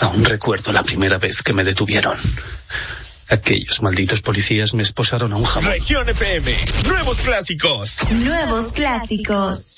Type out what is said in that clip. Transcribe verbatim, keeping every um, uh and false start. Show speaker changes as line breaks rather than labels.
Aún recuerdo la primera vez que me detuvieron. Aquellos malditos policías me esposaron a un jamón.
Región F M, nuevos clásicos.
Nuevos clásicos.